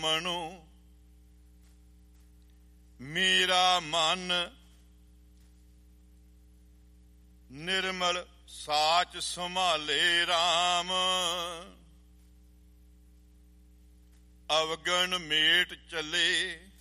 ਮਨੁ ਮੇਰਾ ਮਨ ਨਿਰਮਲ ਸਾਚ ਸੰਭਾਲੇ ਰਾਮ ਅਵਗਣ ਮੇਟ ਚਲੇ